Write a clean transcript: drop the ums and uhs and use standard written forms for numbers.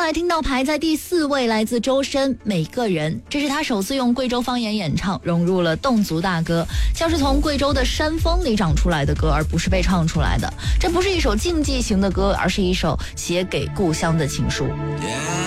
来听到排在第4位，来自周深《每个人》，这是他首次用贵州方言演唱，融入了侗族大歌，像是从贵州的山峰里长出来的歌，而不是被唱出来的。这不是一首竞技型的歌，而是一首写给故乡的情书。